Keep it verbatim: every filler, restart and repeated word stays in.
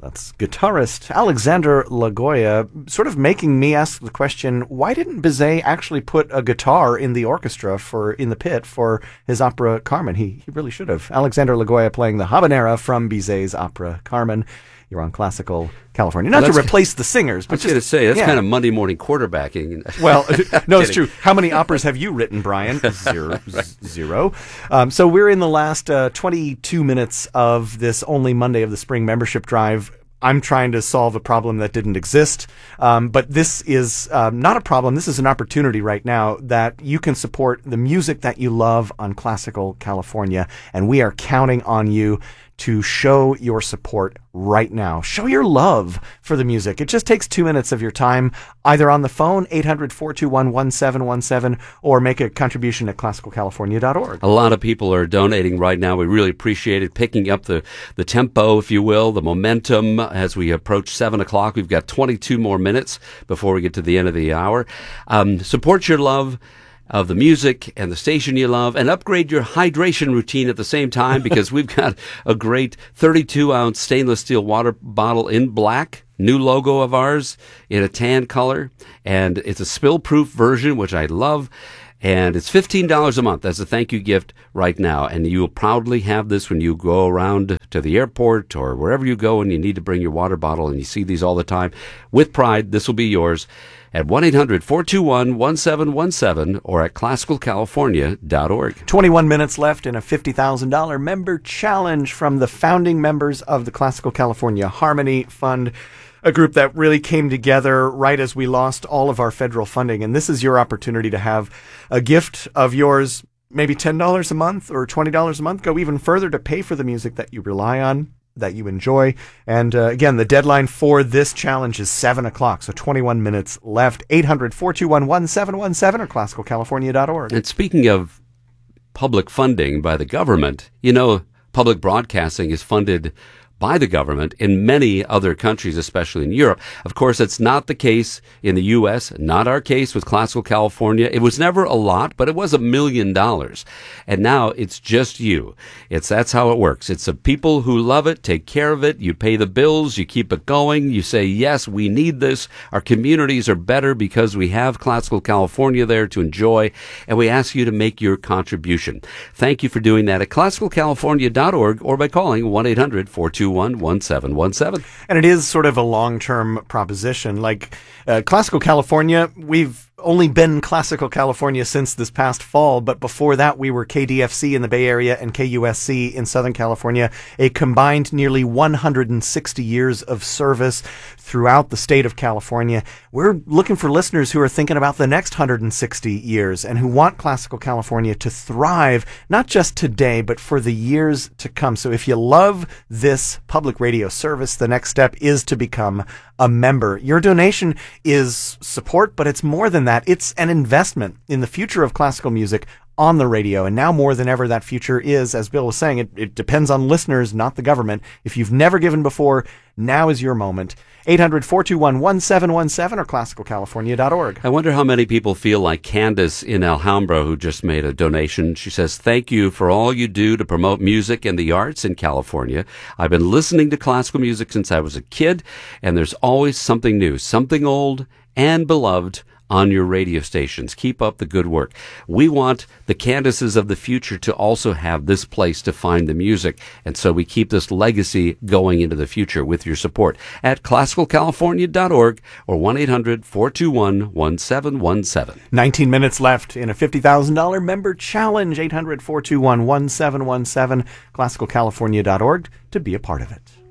That's guitarist Alexander Lagoya, sort of making me ask the question, why didn't Bizet actually put a guitar in the orchestra for in the pit for his opera Carmen? He, he really should have. Alexander Lagoya playing the habanera from Bizet's opera Carmen. You're on Classical California. Not well, to replace the singers, but I was just going to say, that's yeah. kind of Monday morning quarterbacking. Well, no, it's true. How many operas have you written, Brian? Zero. right. Zero. Um, so we're in the last uh, twenty-two minutes of this only Monday of the Spring membership drive. I'm trying to solve a problem that didn't exist. Um, but this is um, not a problem. This is an opportunity right now that you can support the music that you love on Classical California. And we are counting on you to show your support right now. Show your love for the music. It just takes two minutes of your time, either on the phone, eight hundred, four two one, one seven one seven, or make a contribution at classical california dot org. A lot of people are donating right now. We really appreciate it, picking up the, the tempo, if you will, the momentum as we approach seven o'clock. We've got twenty-two more minutes before we get to the end of the hour. Um, support your love of the music and the station you love, and upgrade your hydration routine at the same time, because we've got a great thirty-two ounce stainless steel water bottle in black, new logo of ours in a tan color, and it's a spill-proof version, which I love. And it's fifteen dollars a month as a thank you gift right now. And you will proudly have this when you go around to the airport or wherever you go and you need to bring your water bottle, and you see these all the time. With pride, this will be yours at one eight hundred, four two one, one seven one seven or at classical california dot org. twenty-one minutes left in a fifty thousand dollars member challenge from the founding members of the Classical California Harmony Fund, a group that really came together right as we lost all of our federal funding. And this is your opportunity to have a gift of yours, maybe ten dollars a month or twenty dollars a month, go even further to pay for the music that you rely on, that you enjoy. And uh, again, the deadline for this challenge is seven o'clock, so twenty-one minutes left. eight hundred, four two one, one seven one seven or classical california dot org. And speaking of public funding by the government, you know, public broadcasting is funded by the government in many other countries, especially in Europe. Of course, it's not the case in the U S, not our case with Classical California. It was never a lot, but it was a million dollars. And now it's just you. It's, that's how it works. It's the people who love it, take care of it, you pay the bills, you keep it going, you say, yes, we need this. Our communities are better because we have Classical California there to enjoy, and we ask you to make your contribution. Thank you for doing that at classical california dot org or by calling one eight hundred, four two one, one seven one seven. And it is sort of a long-term proposition. Like uh, Classical California, we've only been Classical California since this past fall, but before that we were K D F C in the Bay Area and K U S C in Southern California, a combined nearly one hundred sixty years of service throughout the state of California. We're looking for listeners who are thinking about the next one hundred sixty years and who want Classical California to thrive, not just today, but for the years to come. So if you love this public radio service, the next step is to become a member. Your donation is support, but it's more than that. It's an investment in the future of classical music on the radio. And now more than ever, that future is, as Bill was saying, it, it depends on listeners, not the government. If you've never given before, now is your moment. eight hundred, four two one, one seven one seven or classical california dot org. I wonder how many people feel like Candace in Alhambra, who just made a donation. She says, thank you for all you do to promote music and the arts in California. I've been listening to classical music since I was a kid, and there's always something new, something old and beloved on your radio stations. Keep up the good work. We want the Candaces of the future to also have this place to find the music. And so we keep this legacy going into the future with your support at classical california dot org or one eight hundred, four two one, one seven one seven. nineteen minutes left in a fifty thousand dollars member challenge. eight hundred, four two one, one seven one seven, classical california dot org to be a part of it.